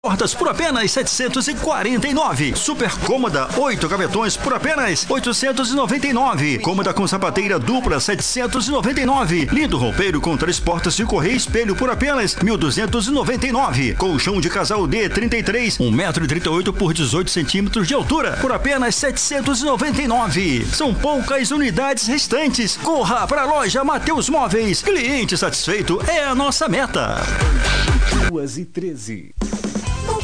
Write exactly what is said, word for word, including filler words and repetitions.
Portas por apenas setecentos e quarenta e nove. Super cômoda, oito gavetões por apenas oitocentos e noventa e nove. Cômoda com sapateira dupla, setecentos e noventa e nove. Lindo roupeiro com três portas de correia e espelho por apenas mil duzentos e noventa e nove. Colchão de casal D trinta e três, um metro e trinta e oito por dezoito centímetros de altura por apenas setecentos e noventa e nove. São poucas unidades restantes. Corra para a loja Mateus Móveis. Cliente satisfeito é a nossa meta. duas e treze.